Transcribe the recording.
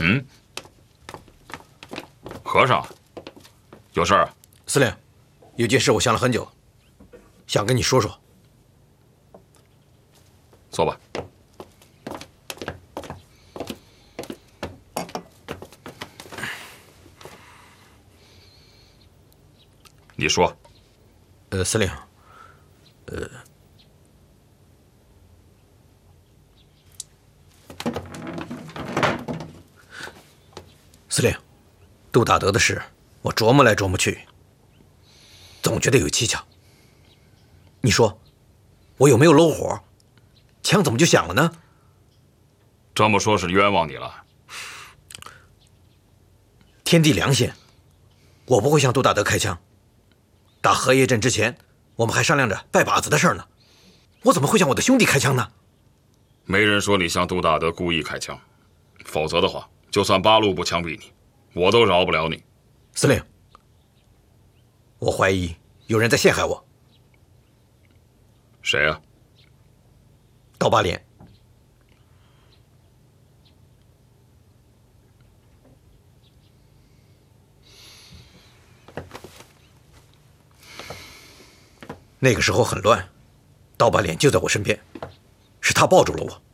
和尚，有事儿？ 司令，有件事我想了很久，想跟你说说。 坐吧。你说。 司令，司令，杜大德的事，我琢磨来琢磨去，总觉得有蹊跷。你说，我有没有漏火？枪怎么就响了呢？ 这么说，是冤枉你了。 天地良心，我不会向杜大德开枪。打荷叶镇之前，我们还商量着拜把子的事呢。我怎么会向我的兄弟开枪呢？ 没人说你向杜大德故意开枪，否则的话，就算八路不枪毙你，我都饶不了你。 司令，我怀疑有人在陷害我。 谁啊？ 刀疤脸。那个时候很乱，刀疤脸就在我身边，是他抱住了我。